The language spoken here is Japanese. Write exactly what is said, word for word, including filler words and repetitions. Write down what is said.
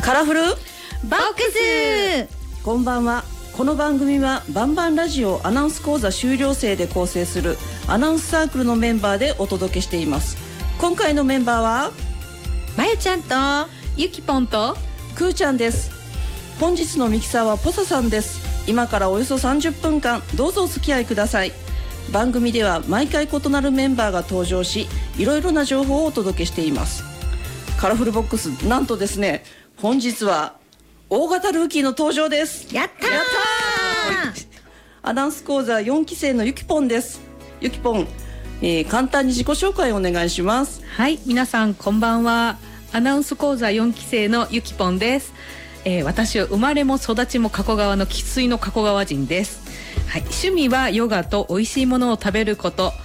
カラフルボックス。 こんばんは。この番組はバンバンラジオアナウンス講座修了生で構成するアナウンスサークルのメンバーでお届けしています。今回のメンバーはまゆちゃんとゆきぽんとくーちゃんです。本日のミキサーはポサさんです。今からおよそさんじゅっぷんかんどうぞお付き合いください。番組では毎回異なるメンバーが登場し、いろいろな情報をお届けしています。カラフルボックス、なんとですね、本日は大型ルーキーの登場です。 やったー、 やったーアナウンス講座よんき生のゆきぽんです。ゆきぽん、えー、簡単に自己紹介をお願いします。 はい、皆さんこんばんは。アナウンス講座よんき生のゆきぽんです。えー、私は生まれも育ちも加古川の生粋の加古川人です。はい、趣味はヨガと美味しいものを食べること。